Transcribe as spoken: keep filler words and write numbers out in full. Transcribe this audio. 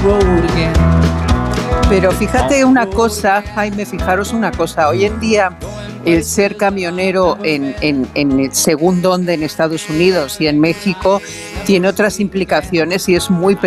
road again. Pero fíjate una cosa, Jaime, fijaros una cosa. Hoy en día el ser camionero en, en, en según dónde en Estados Unidos y en México tiene otras implicaciones y es muy